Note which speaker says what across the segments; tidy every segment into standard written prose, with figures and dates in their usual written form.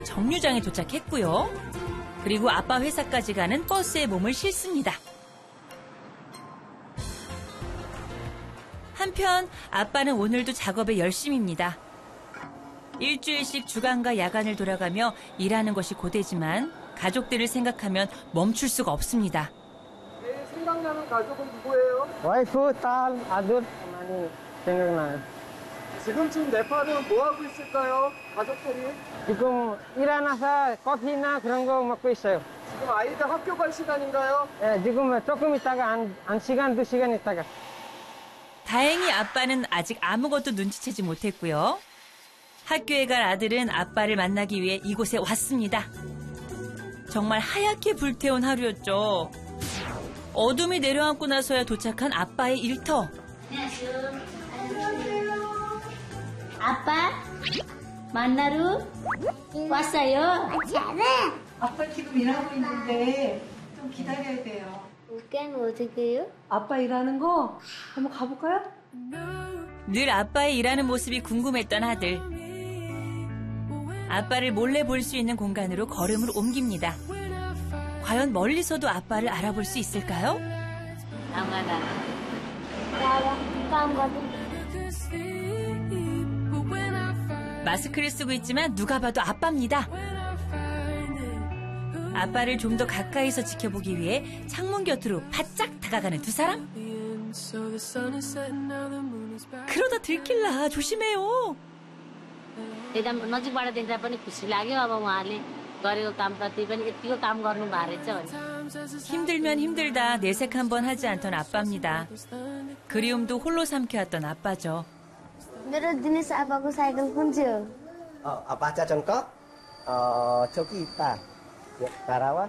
Speaker 1: 정류장에 도착했고요. 그리고 아빠 회사까지 가는 버스에 몸을 실습니다. 한편 아빠는 오늘도 작업에 열심입니다. 일주일씩 주간과 야간을 돌아가며 일하는 것이 고되지만 가족들을 생각하면 멈출 수가 없습니다.
Speaker 2: 제일 생각나는 가족은 누구예요?
Speaker 3: 와이프, 딸, 아들 많이 생각나요.
Speaker 2: 지금쯤 네팔은 뭐 하고 있을까요? 가족들이?
Speaker 3: 지금 일어나서 커피나 그런 거 먹고 있어요.
Speaker 2: 지금 아이들 학교 갈 시간인가요?
Speaker 3: 예, 지금 조금 있다가 한 시간, 2시간 있다가.
Speaker 1: 다행히 아빠는 아직 아무것도 눈치채지 못했고요. 학교에 갈 아들은 아빠를 만나기 위해 이곳에 왔습니다. 정말 하얗게 불태운 하루였죠. 어둠이 내려앉고 나서야 도착한 아빠의 일터.
Speaker 4: 아빠 만나러 왔어요.
Speaker 5: 아빠 지금 일하고 있는데 좀 기다려야 돼요.
Speaker 4: 어떻게 해요?
Speaker 5: 아빠 일하는 거 한번 가볼까요?
Speaker 1: 늘 아빠의 일하는 모습이 궁금했던 아들. 아빠를 몰래 볼 수 있는 공간으로 걸음을 옮깁니다. 과연 멀리서도 아빠를 알아볼 수 있을까요? 마스크를 쓰고 있지만 누가 봐도 아빠입니다. 아빠를 좀 더 가까이서 지켜보기 위해 창문 곁으로 바짝 다가가는 두 사람. 그러다 들킬라 조심해요.
Speaker 4: एकदम नजिकबाट देख्दा पनि खुसी लाग्यो अब उहाँले गरेको कामप्रति पनि यतिको काम गर्नु भएको रहेछ भने.
Speaker 1: 힘들면 힘들다 내색 한번 하지 않던 아빠입니다. 그리움도 홀로 삼켜왔던 아빠죠.
Speaker 6: मेरो दिनेश आपाको साइकल कुन चाहिँ हो?
Speaker 3: 아빠 자전거? 저기 있다. 따라와.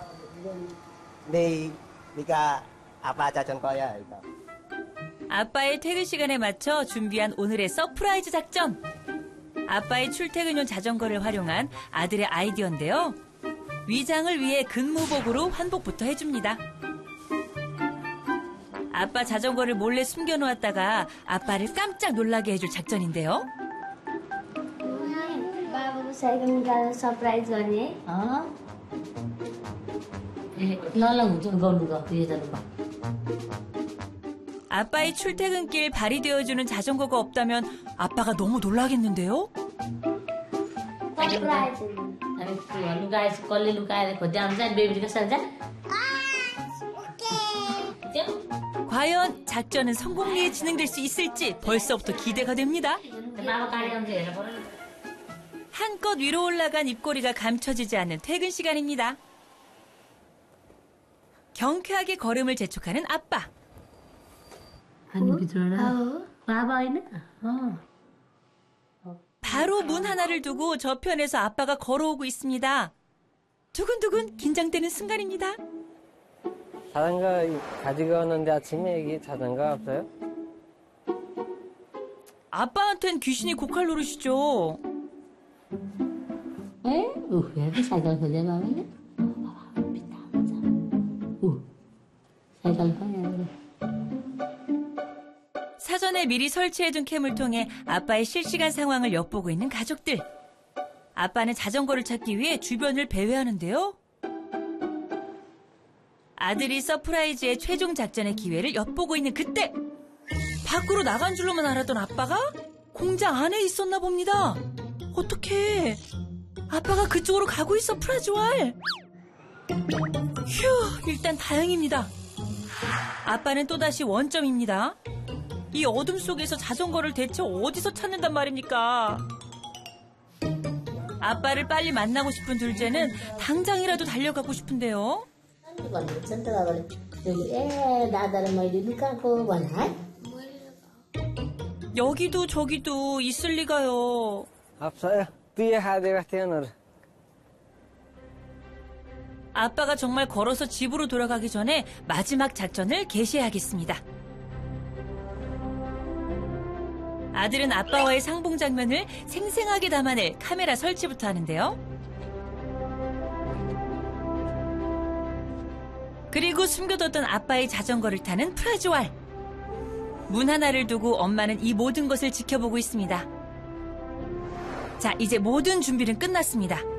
Speaker 3: 네가 아빠 자전거야 이거.
Speaker 1: 아빠의 퇴근 시간에 맞춰 준비한 오늘의 서프라이즈 작전. 아빠의 출퇴근용 자전거를 활용한 아들의 아이디어인데요. 위장을 위해 근무복으로 환복부터 해줍니다. 아빠 자전거를 몰래 숨겨놓았다가 아빠를 깜짝 놀라게 해줄 작전인데요.
Speaker 6: बाबाको साइकल निकालेर सरप्राइज गर्ने.
Speaker 4: ल हुन्छ गर्नु ग यो जानु.
Speaker 1: 아빠의 출퇴근길 발이 되어주는 자전거가 없다면 아빠가 너무 놀라겠는데요?
Speaker 6: सरप्राइज.
Speaker 4: लुकाएछ कसले लुकाएर खोज्दै आउँछ बेबी कसो हुन्छ?
Speaker 1: 과연 작전은 성공리에 진행될 수 있을지 벌써부터 기대가 됩니다.
Speaker 4: बाबा काटेर हेर पर्यो.
Speaker 1: 한껏 위로 올라간 입꼬리가 감춰지지 않는 퇴근 시간입니다. 경쾌하게 걸음을 재촉하는 아빠.
Speaker 4: 아니 비들어라. 바바 होइन?
Speaker 1: 바로 문 하나를 두고 저편에서 아빠가 걸어오고 있습니다. 두근두근 긴장되는 순간입니다.
Speaker 3: 자전거 가지고 오는데 아침에 여기 자전거 없어요?
Speaker 1: 아빠한텐 귀신이 고칼 노릇이죠.
Speaker 4: ए हेर्नु साइकल खोज्यो बाबाले. साइकल खोज्यो.
Speaker 1: 사전에 미리 설치해둔 캠을 통해 아빠의 실시간 상황을 엿보고 있는 가족들. 아빠는 자전거를 찾기 위해 주변을 배회하는데요. 아들이 서프라이즈의 최종 작전의 기회를 엿보고 있는 그때 밖으로 나간 줄로만 알았던 아빠가 공장 안에 있었나 봅니다. 어떡해. 아빠가 그쪽으로 가고 있어, 프라주알. 휴, 일단 다행입니다. 아빠는 또다시 원점입니다. 이 어둠 속에서 자전거를 대체 어디서 찾는단 말입니까? 아빠를 빨리 만나고 싶은 둘째는 당장이라도 달려가고 싶은데요. 여기도 저기도 있을 리가요.
Speaker 3: 없어요. 뒤에 하대가 태어나라.
Speaker 1: 아빠가 정말 걸어서 집으로 돌아가기 전에 마지막 작전을 개시해야겠습니다. 아들은 아빠와의 상봉 장면을 생생하게 담아낼 카메라 설치부터 하는데요. 그리고 숨겨뒀던 아빠의 자전거를 타는 프라주알. 문 하나를 두고 엄마는 이 모든 것을 지켜보고 있습니다. 자, 이제 모든 준비는 끝났습니다.